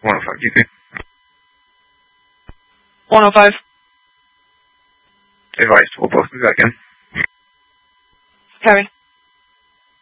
105 GP. 105. Advice, we'll both be back in. Copy.